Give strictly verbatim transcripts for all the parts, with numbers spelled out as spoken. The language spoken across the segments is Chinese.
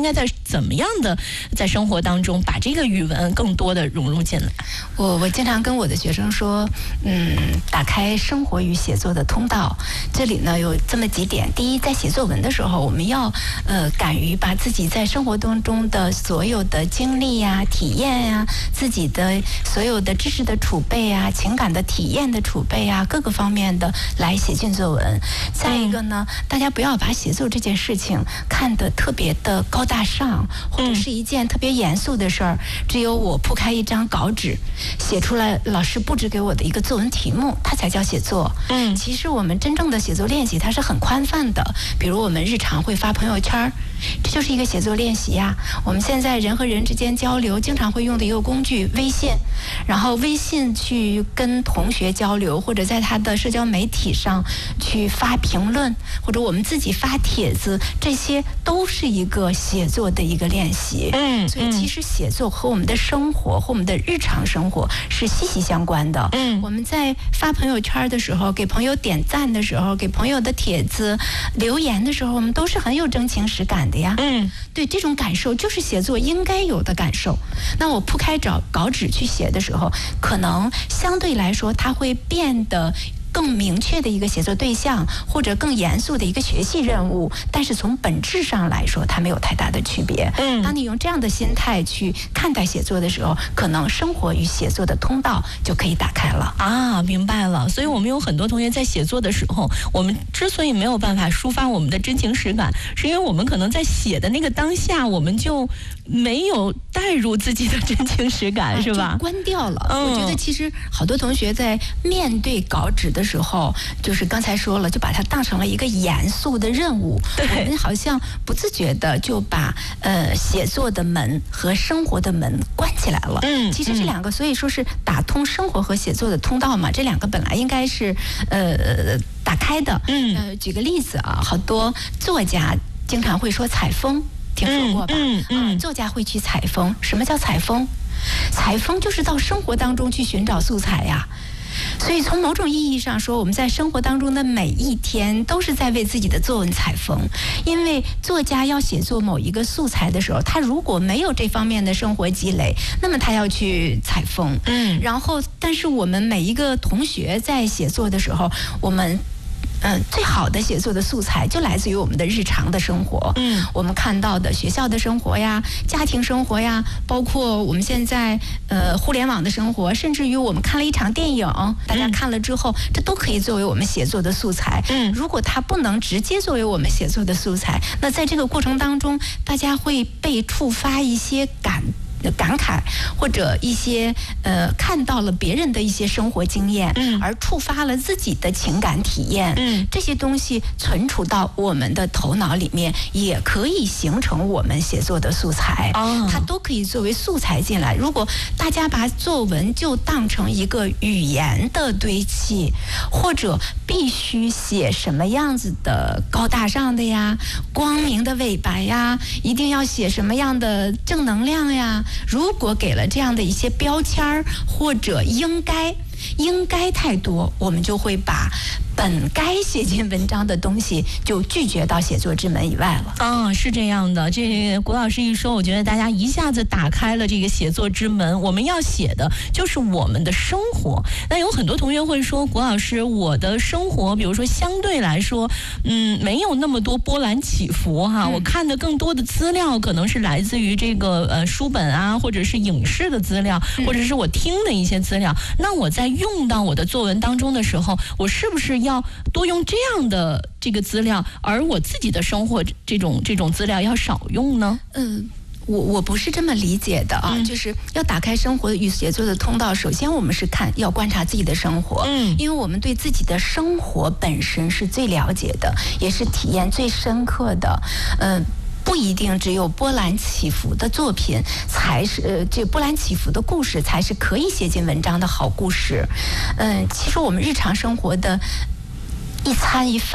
应该在怎么样的在生活当中把这个语文更多的融入进来？ 我我经常跟我的学生说，嗯，打开生活与写作的通道。这里呢有这么几点：第一，在写作文的时候，我们要呃敢于把自己在生活当中的所有的经历呀、体验呀、自己的所有的知识的储备啊、情感的体验的储备啊，各个方面的来写进作文。再一个呢，大家不要把写作这件事情看得特别的高大上，或者是一件特别严肃的事儿。只有我铺开一张稿纸，写出来老师布置给我的一个作文题目，它才叫写作。嗯，其实我们真正的写作练习它是很宽泛的，比如我们日常会发朋友圈，这就是一个写作练习呀。我们现在人和人之间交流经常会用的一个工具微信，然后微信去跟同学交流，或者在他的社交媒体上去发评论，或者我们自己发帖子，这些都是一个写作的一个练习。嗯，所以其实写作和我们的生活和我们的日常生活是息息相关的。嗯，我们在发朋友圈的时候，给朋友点赞的时候，给朋友的帖子留言的时候，我们都是很有真情实感的呀。嗯，对，这种感受就是写作应该有的感受。那我铺开找稿纸去写的时候，可能相对来说它会变得更明确的一个写作对象，或者更严肃的一个学习任务，但是从本质上来说，它没有太大的区别。嗯，当你用这样的心态去看待写作的时候，可能生活与写作的通道就可以打开了。 啊，明白了。所以我们有很多同学在写作的时候，我们之所以没有办法抒发我们的真情实感，是因为我们可能在写的那个当下，我们就没有带入自己的真情实感，啊、是吧？ 关掉了。嗯、我觉得其实好多同学在面对稿纸的时候，就是刚才说了，就把它当成了一个严肃的任务。我们好像不自觉的就把呃写作的门和生活的门关起来了。嗯，其实这两个，所以说是打通生活和写作的通道嘛。这两个本来应该是呃打开的。嗯，呃，举个例子啊，好多作家经常会说采风，听说过吧？嗯嗯、啊，作家会去采风。什么叫采风？采风就是到生活当中去寻找素材呀。所以从某种意义上说，我们在生活当中的每一天都是在为自己的作文采风。因为作家要写作某一个素材的时候，他如果没有这方面的生活积累，那么他要去采风。嗯，然后但是我们每一个同学在写作的时候，我们嗯，最好的写作的素材就来自于我们的日常的生活。嗯，我们看到的学校的生活呀、家庭生活呀，包括我们现在呃互联网的生活，甚至于我们看了一场电影，大家看了之后，这都可以作为我们写作的素材。嗯，如果它不能直接作为我们写作的素材，那在这个过程当中，大家会被触发一些感。感慨，或者一些呃看到了别人的一些生活经验，嗯，而触发了自己的情感体验，嗯，这些东西存储到我们的头脑里面，也可以形成我们写作的素材。哦，它都可以作为素材进来。如果大家把作文就当成一个语言的堆砌，或者必须写什么样子的高大上的呀、光明的尾巴呀，一定要写什么样的正能量呀。如果给了这样的一些标签儿，或者应该应该太多，我们就会把本该写进文章的东西就拒绝到写作之门以外了。 嗯、哦，是这样的。这谷老师一说，我觉得大家一下子打开了这个写作之门。我们要写的就是我们的生活。那有很多同学会说，谷老师，我的生活，比如说相对来说，嗯，没有那么多波澜起伏哈。嗯、我看的更多的资料可能是来自于这个呃书本啊，或者是影视的资料，或者是我听的一些资料。嗯、那我在用到我的作文当中的时候，我是不是要多用这样的这个资料，而我自己的生活这种这种资料要少用呢？ 嗯。我我不是这么理解的啊，嗯、就是要打开生活与写作的通道。首先，我们是看要观察自己的生活，嗯，因为我们对自己的生活本身是最了解的，也是体验最深刻的，嗯、呃。不一定只有波澜起伏的作品才是呃，这波澜起伏的故事才是可以写进文章的好故事。嗯、呃，其实我们日常生活的一餐一饭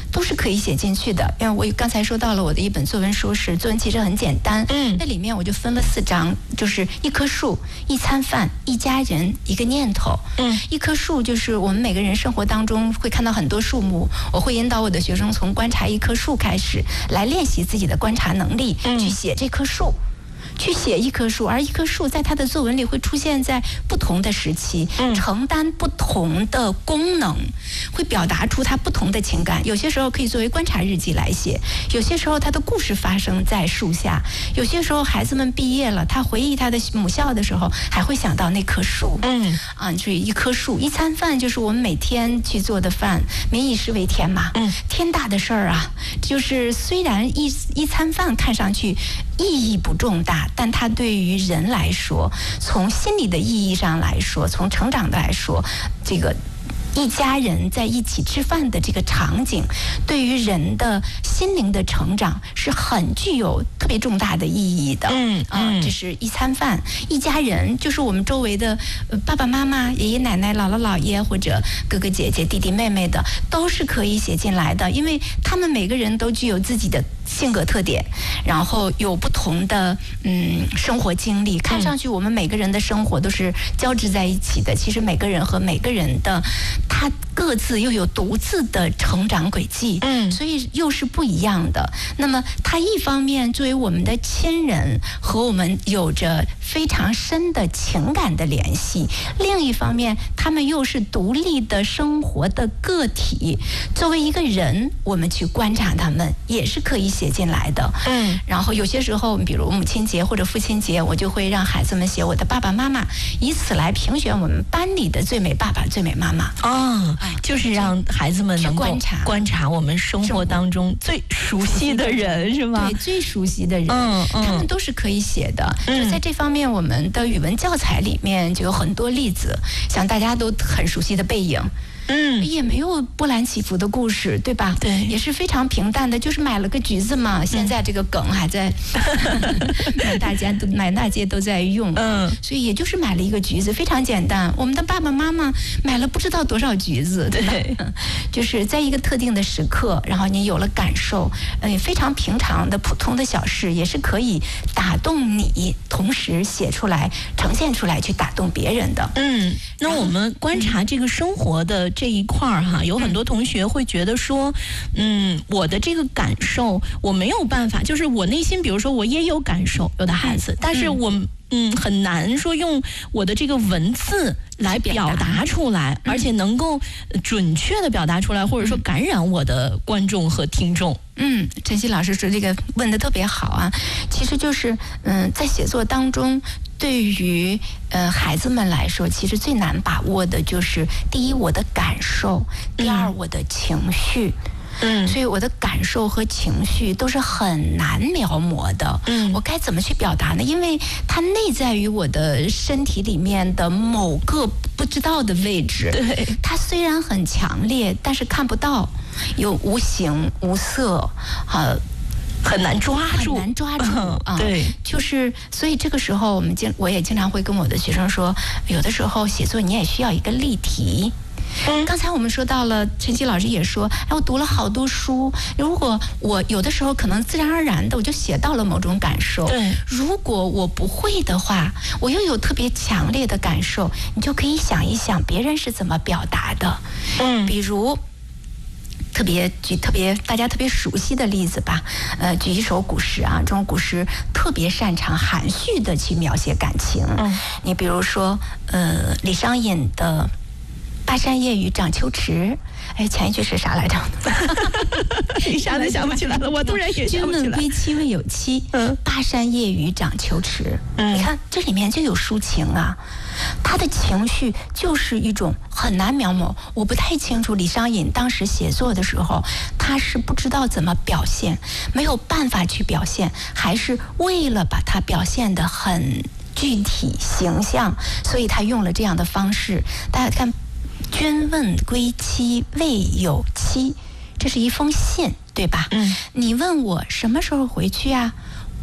都是可以写进去的。因为我刚才说到了我的一本作文书是作文其实很简单，嗯，那里面我就分了四章，就是一棵树、一餐饭、一家人、一个念头。嗯，一棵树就是我们每个人生活当中会看到很多树木，我会引导我的学生从观察一棵树开始，来练习自己的观察能力，嗯，去写这棵树。去写一棵树，而一棵树在它的作文里会出现在不同的时期，嗯，承担不同的功能，会表达出它不同的情感。有些时候可以作为观察日记来写，有些时候它的故事发生在树下，有些时候孩子们毕业了，他回忆他的母校的时候，还会想到那棵树。嗯，啊，所以一棵树，一餐饭就是我们每天去做的饭，民以食为天嘛。嗯，天大的事儿啊，就是虽然一一餐饭看上去意义不重大，但它对于人来说，从心理的意义上来说，从成长的来说，这个一家人在一起吃饭的这个场景，对于人的心灵的成长是很具有特别重大的意义的。嗯啊，这是一餐饭，一家人就是我们周围的爸爸妈妈、爷爷奶奶、姥姥姥爷或者哥哥姐姐、弟弟妹妹的，都是可以写进来的，因为他们每个人都具有自己的性格特点，然后有不同的嗯生活经历。看上去我们每个人的生活都是交织在一起的，其实每个人和每个人的他各自又有独自的成长轨迹，嗯，所以又是不一样的。那么他一方面作为我们的亲人，和我们有着非常深的情感的联系，另一方面他们又是独立的生活的个体。作为一个人，我们去观察他们也是可以写进来的。嗯，然后有些时候比如母亲节或者父亲节，我就会让孩子们写我的爸爸妈妈，以此来评选我们班里的最美爸爸最美妈妈。哦， 就是让孩子们能够观察观察我们生活当中最熟悉的人，是吧？ 对，最熟悉的人，嗯嗯，他们都是可以写的。嗯，就在这方面，我们的语文教材里面就有很多例子，像大家都很熟悉的背影。嗯，也没有波澜起伏的故事，对吧？对，也是非常平淡的，就是买了个橘子嘛。现在这个梗还在，满大街都满大街都在用。嗯，所以也就是买了一个橘子，非常简单。我们的爸爸妈妈买了不知道多少橘子，对吧？对，就是在一个特定的时刻，然后你有了感受，呃，非常平常的普通的小事，也是可以打动你，同时写出来、呈现出来，去打动别人的。 嗯，那我们观察这个生活的这一块儿哈，有很多同学会觉得说，嗯，我的这个感受我没有办法，就是我内心，比如说我也有感受，有的孩子，但是我嗯很难说用我的这个文字来表达出来，而且能够准确的表达出来，或者说感染我的观众和听众。 嗯，陈曦老师说这个问得特别好啊，其实就是嗯，在写作当中，对于呃孩子们来说，其实最难把握的就是第一我的感受，第二我的情绪。嗯，所以我的感受和情绪都是很难描摹的。嗯，我该怎么去表达呢？因为它内在于我的身体里面的某个不知道的位置。对，它虽然很强烈，但是看不到，有无形无色，啊。 很难抓住， 很难抓住啊！对，就是所以这个时候，我们经我也经常会跟我的学生说，有的时候写作你也需要一个例题。嗯，刚才我们说到了，陈曦老师也说，哎，我读了好多书，如果我有的时候可能自然而然的我就写到了某种感受，对，如果我不会的话，我又有特别强烈的感受，你就可以想一想别人是怎么表达的，嗯，比如。特别举特别大家特别熟悉的例子吧，呃，举一首古诗啊，这种古诗特别擅长含蓄的去描写感情。嗯，你比如说，呃，李商隐的《巴山夜雨涨秋池》，哎，前一句是啥来着？ 一下子想不起来了，我突然也想不起来。 君问归期未有期，嗯，巴山夜雨涨秋池。嗯，你看这里面就有抒情啊。他的情绪就是一种很难描摹，我不太清楚李商隐当时写作的时候，他是不知道怎么表现，没有办法去表现，还是为了把它表现得很具体形象，所以他用了这样的方式。大家看，君问归期未有期，这是一封信，对吧？嗯，你问我什么时候回去啊？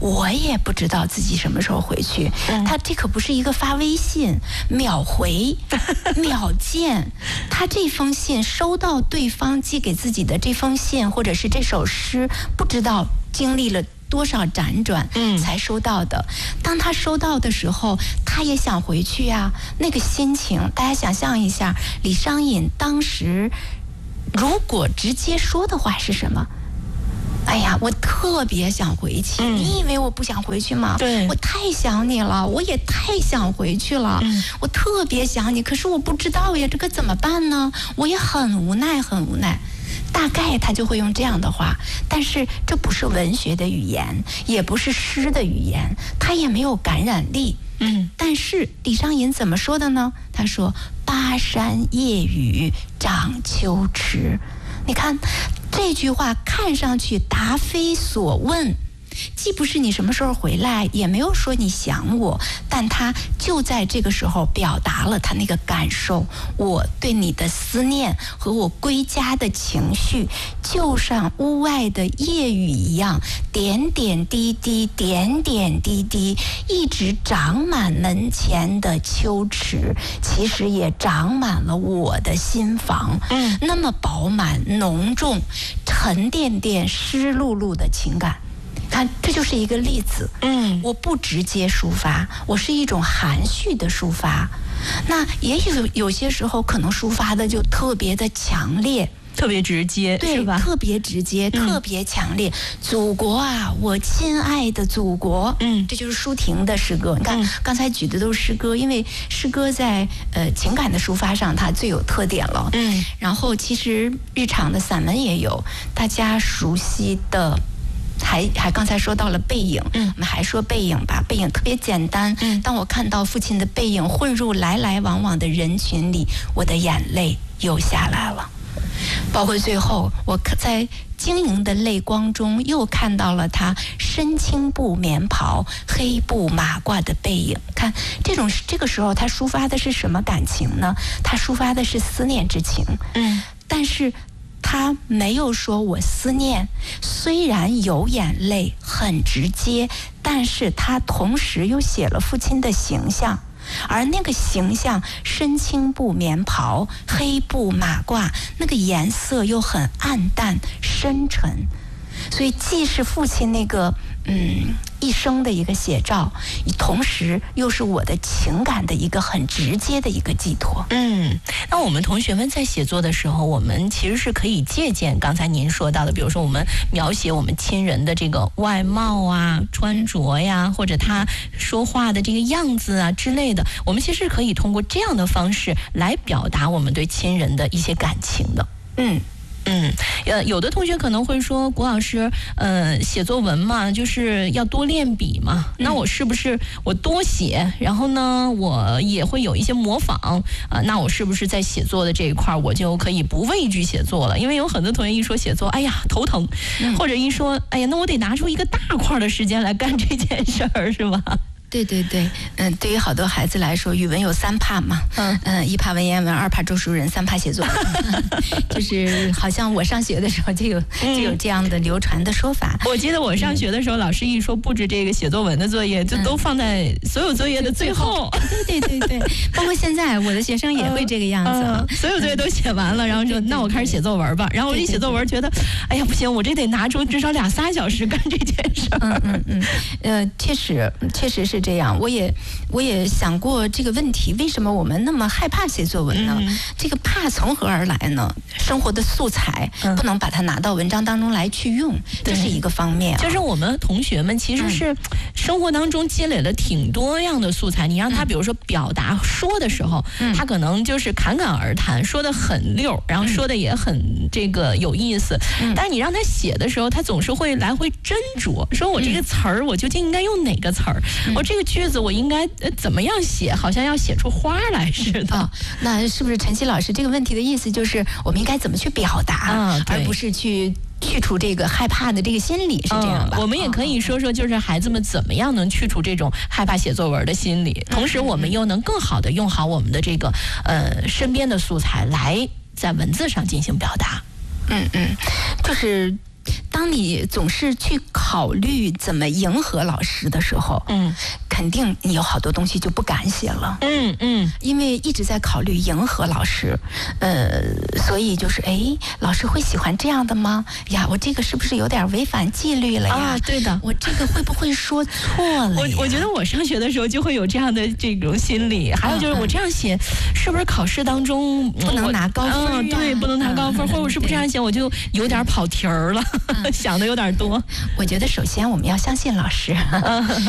我也不知道自己什么时候回去。嗯、他这可不是一个发微信秒回秒见，他这封信收到对方寄给自己的这封信或者是这首诗，不知道经历了多少辗转才收到的。嗯、当他收到的时候，他也想回去啊，那个心情大家想象一下，李商隐当时如果直接说的话是什么？哎呀，我特别想回去。嗯、你以为我不想回去吗？ 对， 我太想你了，我也太想回去了。嗯、我特别想你，可是我不知道呀，这可怎么办呢？我也很无奈，很无奈。大概他就会用这样的话，但是这不是文学的语言，也不是诗的语言，它也没有感染力。嗯，但是李商隐怎么说的呢？他说：“巴山夜雨涨秋池。”你看这句话看上去答非所问，既不是你什么时候回来，也没有说你想我，但他就在这个时候表达了他那个感受，我对你的思念和我归家的情绪，就像屋外的夜雨一样，点点滴滴，点点滴滴，一直长满门前的秋池，其实也长满了我的心房。嗯，那么饱满、浓重、沉甸甸、湿漉漉的情感。看，这就是一个例子。嗯，我不直接抒发，我是一种含蓄的抒发。那也有有些时候可能抒发的就特别的强烈， 特别直接， 对， 是吧？ 特别直接，嗯、特别强烈。祖国啊，我亲爱的祖国，嗯，这就是舒婷的诗歌。你看，嗯、刚才举的都是诗歌，因为诗歌在呃情感的抒发上它最有特点了。嗯，然后其实日常的散文也有大家熟悉的。还还刚才说到了背影，嗯，我们还说背影吧。背影特别简单，嗯，当我看到父亲的背影混入来来往往的人群里，我的眼泪又下来了。包括最后，我在晶莹的泪光中又看到了他深青布棉袍、黑布马褂的背影。看这种这个时候，他抒发的是什么感情呢？他抒发的是思念之情，嗯，但是。他没有说我思念，虽然有眼泪很直接，但是他同时又写了父亲的形象，而那个形象深青布棉袍、黑布马褂，那个颜色又很暗淡深沉，所以既是父亲那个嗯一生的一个写照，同时又是我的情感的一个很直接的一个寄托。 嗯，那我们同学们在写作的时候，我们其实是可以借鉴刚才您说到的，比如说我们描写我们亲人的这个外貌啊、穿着呀，或者他说话的这个样子啊之类的，我们其实可以通过这样的方式来表达我们对亲人的一些感情的。嗯。嗯，呃，有的同学可能会说，谷老师，呃，写作文嘛，就是要多练笔嘛。嗯、那我是不是我多写，然后呢，我也会有一些模仿啊、呃？那我是不是在写作的这一块，我就可以不畏惧写作了？因为有很多同学一说写作，哎呀头疼，嗯、或者一说，哎呀，那我得拿出一个大块的时间来干这件事儿，是吧？ 对对对，嗯，对于好多孩子来说，语文有三怕嘛，嗯嗯，一怕文言文，二怕周树人，三怕写作文，就是好像我上学的时候就有就有这样的流传的说法。 我记得我上学的时候，老师一说布置这个写作文的作业，就都放在所有作业的最后。 对对对对，包括现在我的学生也会这个样子， 嗯嗯、所有作业都写完了，然后说那我开始写作文吧。然后我一写作文，觉得哎呀不行，我这得拿出至少俩仨小时干这件事。 嗯嗯嗯，呃，确实确实是。这样，我也我也想过这个问题，为什么我们那么害怕写作文呢？嗯、这个怕从何而来呢？生活的素材、嗯、不能把它拿到文章当中来去用，这是一个方面、啊。 就是我们同学们其实是生活当中积累了挺多样的素材，你让他比如说表达说的时候，嗯、他可能就是侃侃而谈，说的很溜，然后说的也很这个有意思。嗯、但是你让他写的时候，他总是会来回斟酌，说我这个词儿，我究竟应该用哪个词儿？嗯、我这个句子我应该呃怎么样写，好像要写出花来似的。 哦、那是不是陈曦老师这个问题的意思就是我们应该怎么去表达，嗯、而不是去去除这个害怕的这个心理，是这样吧？ 嗯、我们也可以说说，就是孩子们怎么样能去除这种害怕写作文的心理，同时我们又能更好的用好我们的这个呃身边的素材来在文字上进行表达。 嗯嗯，就是当你总是去考虑怎么迎合老师的时候，嗯，肯定你有好多东西就不敢写了。嗯嗯，因为一直在考虑迎合老师，呃，所以就是哎，老师会喜欢这样的吗？呀，我这个是不是有点违反纪律了呀？啊， 对的， 我这个会不会说错了？ 我我觉得我上学的时候就会有这样的这种心理，还有就是我这样写，是不是考试当中不能拿高分？ 嗯，对，不能拿高分，或者我是不是这样写，我就有点跑题儿了，想的有点多。 我觉得首先我们要相信老师。